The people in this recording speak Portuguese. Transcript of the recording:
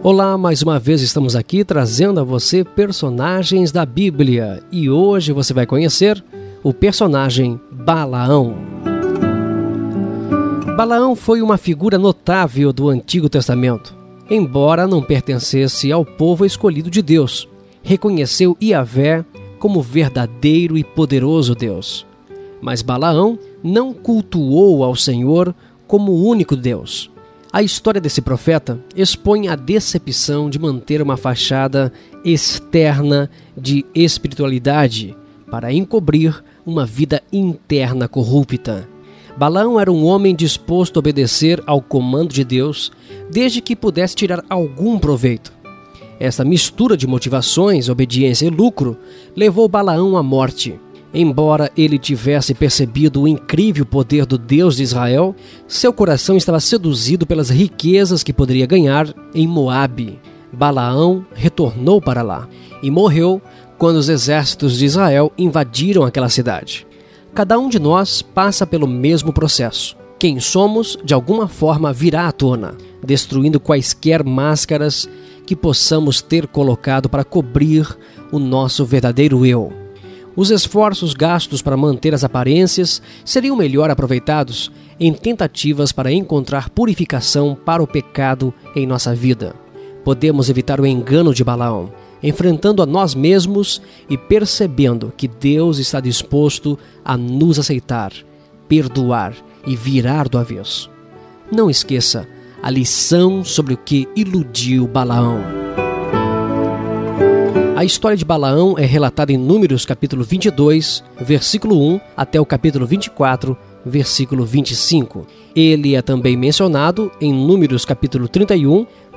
Olá, mais uma vez estamos aqui trazendo a você personagens da Bíblia e hoje você vai conhecer o personagem Balaão. Balaão foi uma figura notável do Antigo Testamento. Embora não pertencesse ao povo escolhido de Deus, reconheceu Yahvé como verdadeiro e poderoso Deus. Mas Balaão não cultuou ao Senhor como o único Deus. A história desse profeta expõe a decepção de manter uma fachada externa de espiritualidade para encobrir uma vida interna corrupta. Balaão era um homem disposto a obedecer ao comando de Deus, desde que pudesse tirar algum proveito. Essa mistura de motivações, obediência e lucro levou Balaão à morte. Embora ele tivesse percebido o incrível poder do Deus de Israel, seu coração estava seduzido pelas riquezas que poderia ganhar em Moabe. Balaão retornou para lá e morreu quando os exércitos de Israel invadiram aquela cidade. Cada um de nós passa pelo mesmo processo. Quem somos, de alguma forma, virá à tona, destruindo quaisquer máscaras que possamos ter colocado para cobrir o nosso verdadeiro eu. Os esforços gastos para manter as aparências seriam melhor aproveitados em tentativas para encontrar purificação para o pecado em nossa vida. Podemos evitar o engano de Balaão, enfrentando a nós mesmos e percebendo que Deus está disposto a nos aceitar, perdoar e virar do avesso. Não esqueça a lição sobre o que iludiu Balaão. A história de Balaão é relatada em Números capítulo 22, versículo 1 até o capítulo 24, versículo 25. Ele é também mencionado em Números capítulo 31,